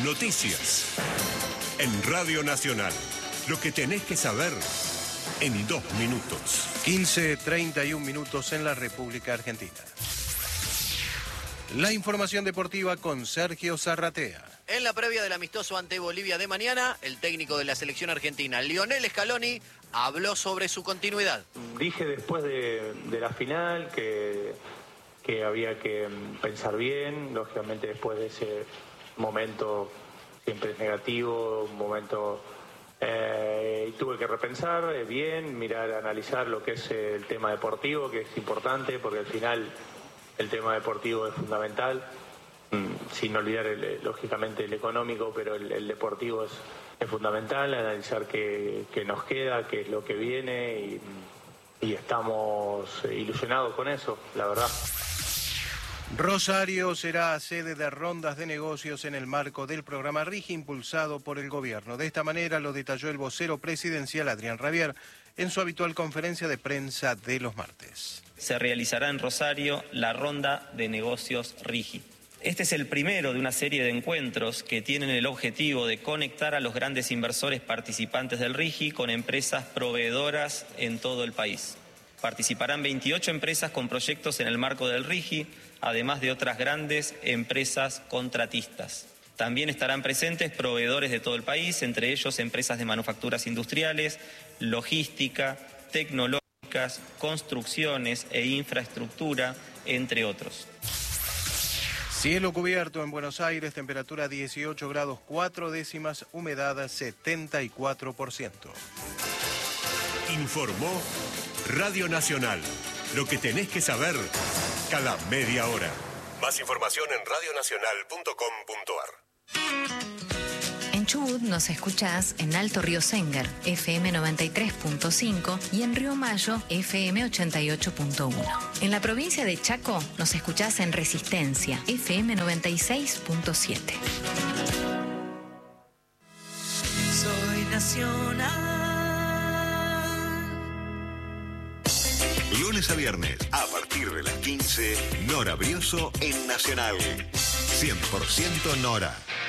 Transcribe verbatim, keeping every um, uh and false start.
Noticias. En Radio Nacional. Lo que tenés que saber en dos minutos. quince treinta y un minutos en la República Argentina. La información deportiva con Sergio Zarratea. En la previa del amistoso ante Bolivia de mañana, el técnico de la selección argentina, Lionel Scaloni, habló sobre su continuidad. Dije después de, de la final que, que había que pensar bien, lógicamente después de ese momento siempre es negativo, un momento... Eh, y tuve que repensar eh, bien, mirar, analizar lo que es eh, el tema deportivo, que es importante, porque al final el tema deportivo es fundamental, mm, sin olvidar el, lógicamente el económico, pero el, el deportivo es, es fundamental, analizar qué, qué nos queda, qué es lo que viene, y, y estamos ilusionados con eso, la verdad. Rosario será sede de rondas de negocios en el marco del programa RIGI impulsado por el gobierno. De esta manera lo detalló el vocero presidencial Adrián Rabier en su habitual conferencia de prensa de los martes. Se realizará en Rosario la ronda de negocios RIGI. Este es el primero de una serie de encuentros que tienen el objetivo de conectar a los grandes inversores participantes del RIGI con empresas proveedoras en todo el país. Participarán veintiocho empresas con proyectos en el marco del RIGI, además de otras grandes empresas contratistas. También estarán presentes proveedores de todo el país, entre ellos empresas de manufacturas industriales, logística, tecnológicas, construcciones e infraestructura, entre otros. Cielo cubierto en Buenos Aires, temperatura dieciocho grados cuatro décimas, humedad setenta y cuatro por ciento. Informó Radio Nacional. Lo que tenés que saber cada media hora. Más información en radio nacional punto com punto ar. En Chubut nos escuchás en Alto Río Sengar, F M noventa y tres punto cinco, y en Río Mayo, F M ochenta y ocho punto uno. En la provincia de Chaco nos escuchás en Resistencia, F M noventa y seis punto siete. Soy nacional. Lunes a viernes, a partir de las quince, Nora Brioso en Nacional. cien por ciento Nora.